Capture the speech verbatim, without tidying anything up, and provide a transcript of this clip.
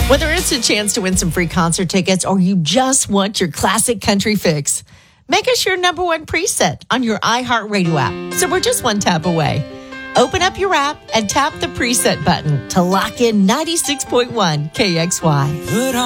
Whether it's a chance to win some free concert tickets or you just want your classic country fix, make us your number one preset on your iHeartRadio app. So we're just one tap away. Open up your app and tap the preset button to lock in ninety-six point one K X Y.